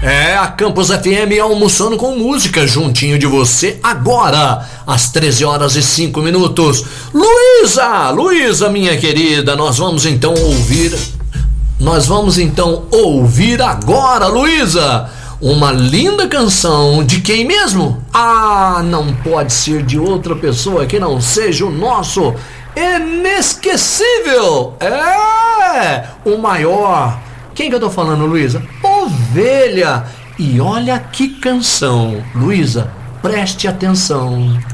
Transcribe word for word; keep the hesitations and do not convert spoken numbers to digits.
É, a Campus F M almoçando com música juntinho de você agora, às treze horas e cinco minutos. Luísa, Luísa, minha querida, nós vamos então ouvir, nós vamos então ouvir agora, Luísa, uma linda canção de quem mesmo? Ah, não pode ser de outra pessoa que não seja o nosso inesquecível, é, o maior. Quem que eu tô falando, Luísa? Ovelha. E olha que canção, Luísa, preste atenção.